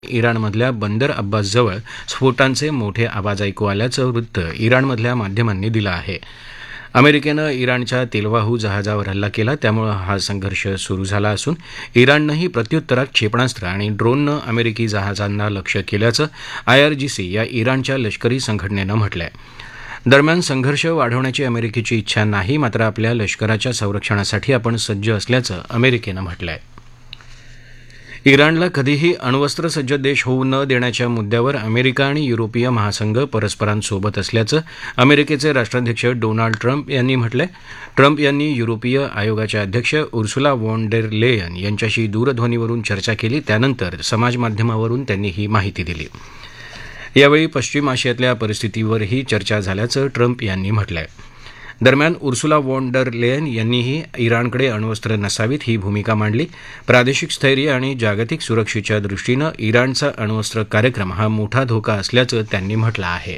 इराणमधल्या बंदर अब्बासजवळ स्फोटांचे मोठे आवाज ऐकू आल्याचं वृत्त इराणमधल्या माध्यमांनी दिलं आहे. अमेरिकेनं इराणच्या तेलवाहू जहाजावर हल्ला केला, त्यामुळे हा संघर्ष सुरू झाला असून इराणनंही प्रत्युत्तरात क्षेपणास्त्र आणि ड्रोननं अमेरिकी जहाजांना लक्ष्य केल्याचं IRGC या इराणच्या लष्करी संघटनेनं म्हटलंय. दरम्यान संघर्ष वाढवण्याची अमेरिकेची इच्छा नाही, मात्र आपल्या लष्कराच्या संरक्षणासाठी आपण सज्ज असल्याचं अमेरिकेनं म्हटलंय. इराणला कधीही अण्वस्त्रसज्ज देश होऊ न देण्याच्या मुद्द्यावर अमेरिका आणि युरोपीय महासंघ परस्परांसोबत असल्याचं अमेरिकेचे राष्ट्राध्यक्ष डोनाल्ड ट्रम्प यांनी म्हटलंय. ट्रम्प यांनी युरोपीय आयोगाच्या अध्यक्ष उर्सुला वॉन डेर लेयन यांच्याशी दूरध्वनीवरून चर्चा केली, त्यानंतर समाजमाध्यमावरून त्यांनी ही माहिती दिली. यावेळी पश्चिम आशियातल्या परिस्थितीवरही चर्चा झाल्याचं ट्रम्प यांनी म्हटलंय. दरम्यान उर्सुला वॉन डर लेयन यांनीही इराणकडे अण्वस्त्र नसावीत ही भूमिका मांडली. प्रादेशिक स्थैर्य आणि जागतिक सुरक्षेच्या दृष्टीनं इराणचा अण्वस्त्र कार्यक्रम हा मोठा धोका असल्याचं त्यांनी म्हटलं आहे.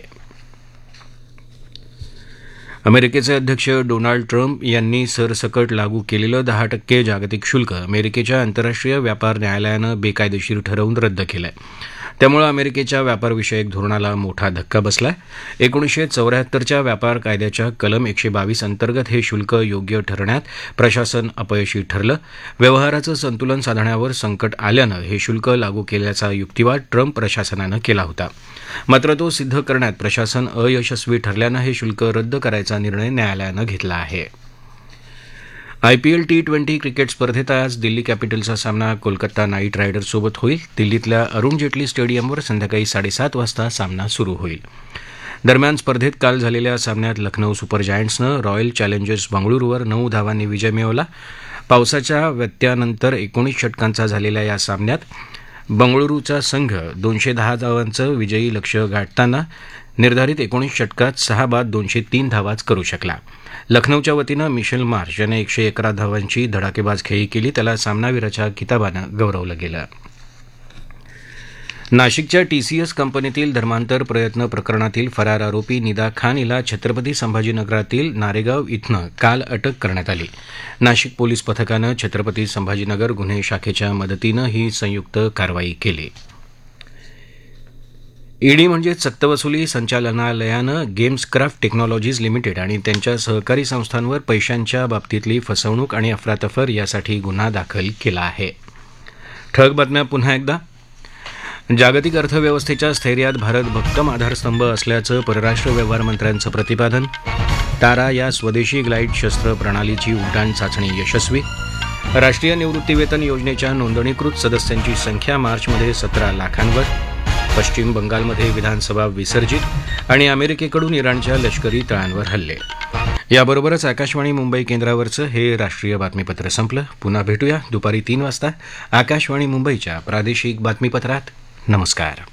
अमेरिकेचे अध्यक्ष डोनाल्ड ट्रम्प यांनी सरसकट लागू केलेलं 10% जागतिक शुल्क अमेरिकेच्या आंतरराष्ट्रीय व्यापार न्यायालयानं बेकायदेशीर ठरवून रद्द केलंय. त्यामुळे अमेरिकेच्या व्यापारविषयक धोरणाला मोठा धक्का बसलाय. 1974च्या व्यापार कायद्याच्या कलम 122 अंतर्गत हे शुल्क योग्य ठरण्यात प्रशासन अपयशी ठरलं. व्यवहाराचं संतुलन साधण्यावर संकट आल्यानं हे शुल्क लागू केल्याचा युक्तिवाद ट्रम्प प्रशासनानं केला होता. मात्र तो सिद्ध करण्यात प्रशासन अयशस्वी ठरल्यानं हे शुल्क रद्द करायचा निर्णय न्यायालयानं घेतला आहे. IPL T20 क्रिकेट स्पर्धेत आज दिल्ली कॅपिटल्सचा सामना कोलकाता नाईट रायडर्ससोबत होईल. दिल्लीतल्या अरुण जेटली स्टेडियमवर संध्याकाळी 7:30 वाजता सामना सुरू होईल. दरम्यान स्पर्धेत काल झालेल्या सामन्यात लखनौ सुपर जायंट्सनं रॉयल चॅलेंजर्स बंगळुरूवर 9 धावांनी विजय मिळवला. पावसाच्या व्यत्ययानंतर 19 षटकांचा झालेल्या या सामन्यात बंगळुरूचा संघ 210 धावांचं विजयी लक्ष्य गाठताना निर्धारित 19 षटकात 6 बाद 203 धावाच करू शकला. लखनौच्या वतीनं मिशेल मार्श याने 111 धावांची धडाकेबाज खेळी केली. त्याला सामनावीराच्या किताबानं गौरवलं गेलं. नाशिकच्या TCS कंपनीतील धर्मांतर प्रयत्न प्रकरणातील फरार आरोपी निदा खान हिला छत्रपती संभाजीनगरातील नारेगाव इथनं काल अटक करण्यात आली. नाशिक पोलीस पथकानं छत्रपती संभाजीनगर गुन्हे शाखेच्या मदतीनं ही संयुक्त कारवाई केली. ईडी म्हणजेच सक्तवसुली संचालनालयानं गेम्सक्राफ्ट टेक्नॉलॉजीज लिमिटेड आणि त्यांच्या सहकारी संस्थांवर पैशांच्या बाबतीतली फसवणूक आणि अफरातफर यासाठी गुन्हा दाखल केला आहे. ठळक बातम्या पुन्हा एकदा. जागतिक अर्थव्यवस्थेच्या स्थैर्यात भारत भक्कम आधारस्तंभ असल्याचं परराष्ट्र व्यवहार मंत्र्यांचं प्रतिपादन. तारा या स्वदेशी ग्लाईड शस्त्र प्रणालीची उड्डाण चाचणी यशस्वी. राष्ट्रीय निवृत्तीवेतन योजनेच्या नोंदणीकृत सदस्यांची संख्या मार्चमध्ये 17 लाखांवर. पश्चिम बंगालमध्ये विधानसभा विसर्जित आणि अमेरिकेकडून इराणच्या लष्करी तळांवर हल्ले. याबरोबरच आकाशवाणी मुंबई केंद्रावरचं हे राष्ट्रीय बातमीपत्र संपलं. पुन्हा भेटूया दुपारी 3 वाजता आकाशवाणी मुंबईच्या प्रादेशिक बातमीपत्रात. नमस्कार.